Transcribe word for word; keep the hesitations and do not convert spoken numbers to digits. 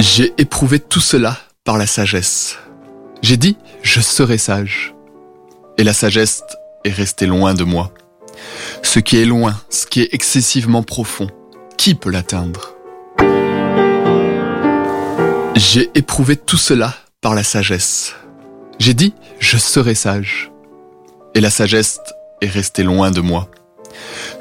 J'ai éprouvé tout cela par la sagesse. J'ai dit, je serai sage. Et la sagesse est restée loin de moi. Ce qui est loin, ce qui est excessivement profond, qui peut l'atteindre? J'ai éprouvé tout cela par la sagesse. J'ai dit, je serai sage. Et la sagesse est restée loin de moi.